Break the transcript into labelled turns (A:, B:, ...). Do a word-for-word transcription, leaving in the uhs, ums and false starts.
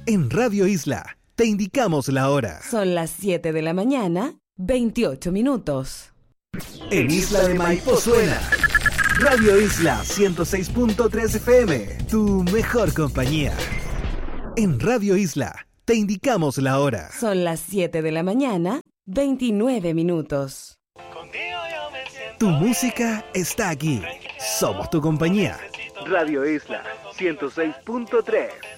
A: En Radio Isla, te indicamos la hora.
B: Son las siete de la mañana, veintiocho minutos.
A: En Isla de Maipo suena Radio Isla ciento seis punto tres F M, tu mejor compañía. En Radio Isla, te indicamos la hora.
B: Son las siete de la mañana, veintinueve minutos.
A: Tu música está aquí. Somos tu compañía. Radio Isla ciento seis punto tres.